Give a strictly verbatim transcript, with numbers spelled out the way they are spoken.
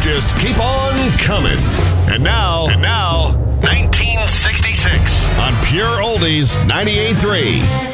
just keep on coming. And now, and now, nineteen sixty-six on Pure Oldies ninety-eight point three.